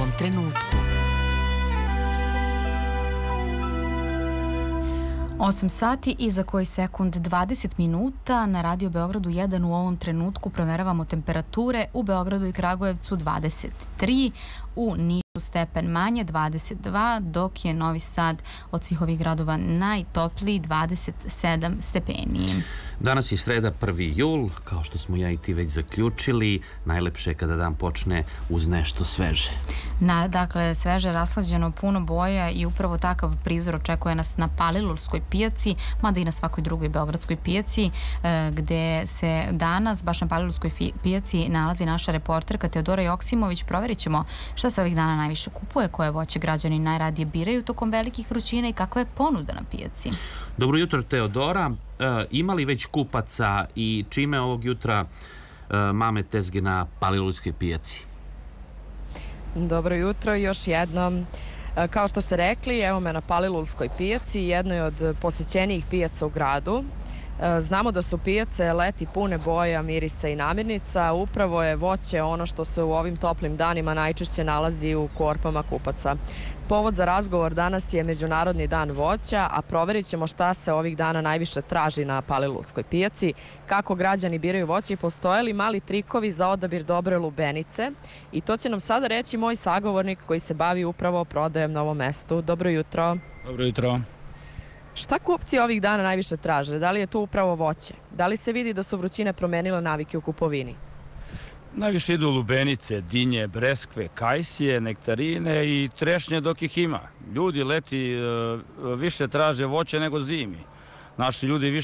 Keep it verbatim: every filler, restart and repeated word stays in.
ovom trenutku. osam sati i za koji sekund dvadeset minuta na Radio Beogradu jedan u ovom trenutku proveravamo temperature u Beogradu i Kragujevcu dvadeset tri, u Nišu stepen manje dvadeset dva, dok je Novi Sad od svih ovih gradova najtopliji dvadeset sedam stepeni. Danas je sreda prvi jul, kao što smo ja i ti već zaključili, najlepše je kada dan počne uz nešto sveže. Na, dakle, sveže, raslađeno, puno boja i upravo takav prizor očekuje nas na Palilulskoj pijaci, mada i na svakoj drugoj beogradskoj pijaci, e, gde se danas, baš na Palilulskoj pijaci, nalazi naša reporterka Teodora Joksimović. Proverit ćemo šta se ovih dana najviše kupuje, koje voće građani najradije biraju tokom velikih vrućina i kakva je ponuda na pijaci. Dobro jutro, Teodora. E, ima li već kupaca i čime ovog jutra e, mame tezge na Palilulskoj pijaci? Dobro jutro, još jednom. Kao što ste rekli, evo me na Palilulskoj pijaci, jednoj od posjećenijih pijaca u gradu. Znamo da su pijace leti pune boja, mirisa i namirnica. Upravo je voće ono što se u ovim toplim danima najčešće nalazi u korpama kupaca. Povod za razgovor danas je Međunarodni dan voća, a proverit ćemo šta se ovih dana najviše traži na Palilulskoj pijaci, kako građani biraju voće i postoje li mali trikovi za odabir dobre lubenice. I to će nam sada reći moj sagovornik koji se bavi upravo prodajem na ovom mestu. Dobro jutro. Dobro jutro. Šta kupci ovih dana najviše traže? Da li je to upravo voće? Da li se vidi da su vrućine promenile navike u kupovini? Najviše idu lubenice, dinje, breskve, kajsije, nektarine i trešnje dok ih ima. Ljudi leti e, više traže voće nego zimi. Naši ljudi više